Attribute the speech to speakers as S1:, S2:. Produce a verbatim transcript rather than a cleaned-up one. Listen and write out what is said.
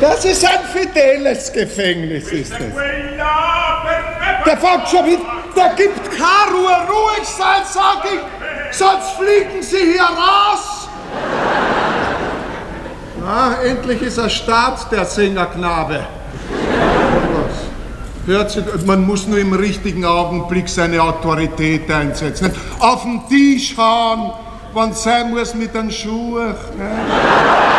S1: Das ist ein fideles Gefängnis, ist es. Der fängt schon wieder, der gibt keine Ruhe. Ruhig sein, sag ich, sonst fliegen Sie hier raus. Ah, endlich ist er Start, der Sängerknabe. Hört sich, man muss nur im richtigen Augenblick seine Autorität einsetzen. Auf den Tisch hauen, wenn es sein muss mit den Schuhen. Ne?